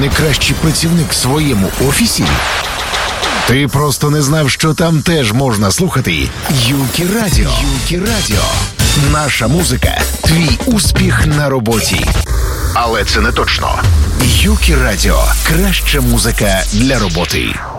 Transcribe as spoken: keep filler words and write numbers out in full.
не кращий працівник в своєму офісі? Ти просто не знав, що там теж можна слухати Юкі Радіо. Юкі Радіо. Наша музика – твій успіх на роботі. Але це не точно. Юкі Радіо – краща музика для роботи.